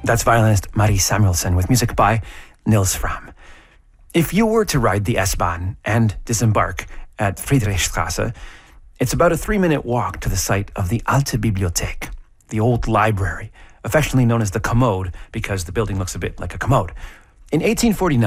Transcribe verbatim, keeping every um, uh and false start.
That's violinist Marie Samuelson with music by Nils Fram. If you were to ride the S-Bahn and disembark at Friedrichstrasse, it's about a three-minute walk to the site of the Alte Bibliothek, the old library, affectionately known as the Commode because the building looks a bit like a commode. In eighteen forty-nine,